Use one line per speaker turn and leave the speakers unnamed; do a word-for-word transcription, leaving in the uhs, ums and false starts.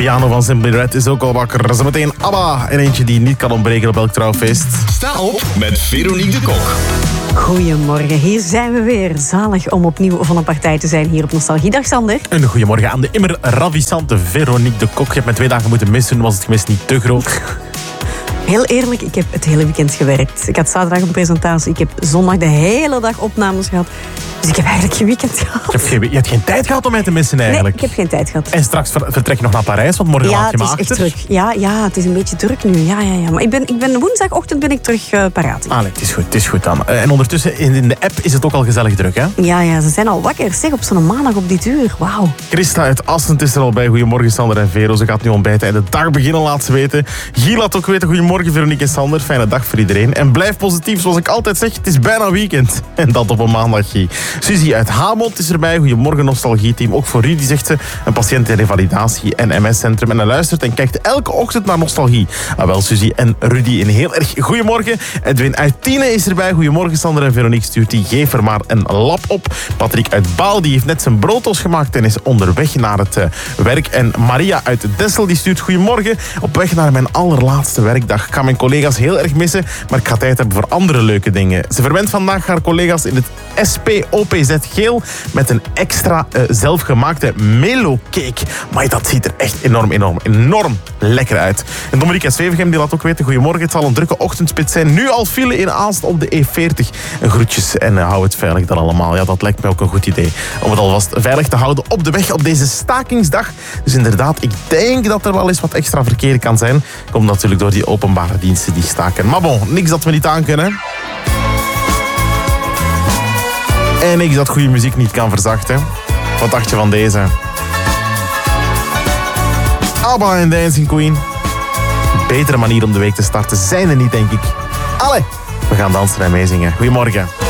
Piano van Simply Red is ook al wakker. Zometeen ABBA en eentje die niet kan ontbreken op elk trouwfeest.
Sta op met Veronique de Kok.
Goedemorgen, hier zijn we weer. Zalig om opnieuw van een partij te zijn hier op Nostalgiedag, Sander.
Een goedemorgen aan de immer ravissante Veronique de Kok. Je hebt me twee dagen moeten missen, was het gemis niet te groot?
Heel eerlijk, ik heb het hele weekend gewerkt. Ik had zaterdag een presentatie, ik heb zondag de hele dag opnames gehad. Dus ik heb eigenlijk geen weekend gehad.
Je hebt geen, je hebt geen tijd gehad om mij te missen eigenlijk?
Nee, ik heb geen tijd gehad.
En straks ver, vertrek je nog naar Parijs, want morgen
ja,
laat je me
achter. Ja, het is
achter.
echt druk. Ja, ja, het is een beetje druk nu. Ja, ja, ja. Maar ik ben, ik ben woensdagochtend ben ik terug uh, paraat.
Ah, nee, het is goed, het is goed dan. Uh, en ondertussen, in, in de app is het ook al gezellig druk, hè?
Ja, ja, ze zijn al wakker. Zeg, op zo'n maandag op dit uur. Wauw.
Christa uit Assend is er al bij. Goedemorgen, Sander en Vero. Ze gaat nu ontbijten en de dag beginnen, laat ze weten. Giel laat ook weten. Goedemorgen, Veronique en Sander. Fijne dag voor iedereen. En blijf positief, zoals ik altijd zeg. Het is bijna weekend. En dat op een maandag. Suzy uit Hamond is erbij. Goedemorgen, Nostalgie-team. Ook voor Rudy, zegt ze. Een patiënt in revalidatie en M S-centrum. En hij luistert en kijkt elke ochtend naar Nostalgie. Ah, wel, Suzy en Rudy, een heel erg goedemorgen. Edwin uit Tiene is erbij. Goedemorgen, Sander en Veronique. Stuurt die. Geef er maar een lap op. Patrick uit Baal, die heeft net zijn broodtos gemaakt en is onderweg naar het uh, werk. En Maria uit Dessel, die stuurt goedemorgen. Op weg naar mijn allerlaatste werkdag. Ik ga mijn collega's heel erg missen, maar ik ga tijd hebben voor andere leuke dingen. Ze verwendt vandaag haar collega's in het S P O P Z geel met een extra uh, zelfgemaakte Melo-cake. Maar dat ziet er echt enorm, enorm, enorm lekker uit. En Dominique uit Zwevegem die laat ook weten, goedemorgen, het zal een drukke ochtendspits zijn. Nu al file in Aalst op de E veertig. Groetjes en uh, hou het veilig dan allemaal. Ja, dat lijkt mij ook een goed idee. Om het alvast veilig te houden op de weg op deze stakingsdag. Dus inderdaad, ik denk dat er wel eens wat extra verkeer kan zijn. Komt natuurlijk door die openbare diensten die staken. Maar bon, niks dat we niet aan kunnen. En niks dat goede muziek niet kan verzachten. Wat dacht je van deze? ABBA en Dancing Queen. Betere manier om de week te starten zijn er niet, denk ik. Allee, we gaan dansen en meezingen. Goedemorgen.